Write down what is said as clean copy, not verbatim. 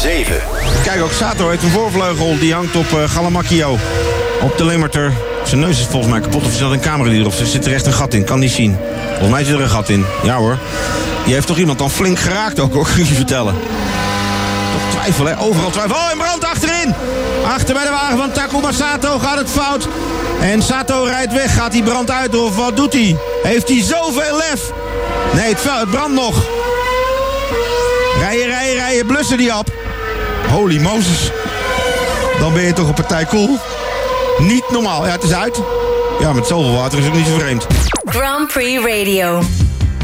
7. Kijk, ook Sato heeft een voorvleugel. Die hangt op Galamakio. Op de limiter. Zijn neus is volgens mij kapot. Of is dat een camera die erop zit? Zit er echt een gat in? Kan niet zien. Volgens mij zit er een gat in. Ja hoor. Die heeft toch iemand dan flink geraakt ook, hoor. Kun je vertellen. Toch twijfel, hè? Overal twijfel. Oh, en brand achterin! Achter bij de wagen van Takuma Sato gaat het fout. En Sato rijdt weg. Gaat die brand uit of wat doet hij? Heeft hij zoveel lef? Nee, het brandt nog. Rijden, blussen die op. Holy Moses. Dan ben je toch een partij cool. Niet normaal. Ja, het is uit. Ja, met zoveel water is het niet zo vreemd. Grand Prix Radio.